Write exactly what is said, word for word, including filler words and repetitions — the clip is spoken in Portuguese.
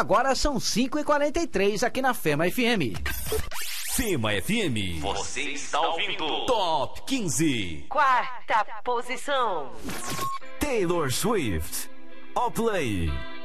Agora são cinco e quarenta e três aqui na Fema F M. Fema F M. Você está ouvindo Top quinze. Quarta posição. Taylor Swift. All Play.